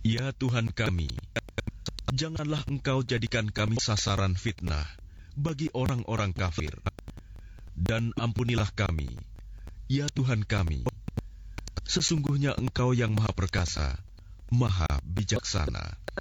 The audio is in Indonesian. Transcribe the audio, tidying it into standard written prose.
Ya Tuhan kami, janganlah Engkau jadikan kami sasaran fitnah bagi orang-orang kafir. Dan ampunilah kami, ya Tuhan kami, sesungguhnya Engkau yang Maha Perkasa, Maha Bijaksana.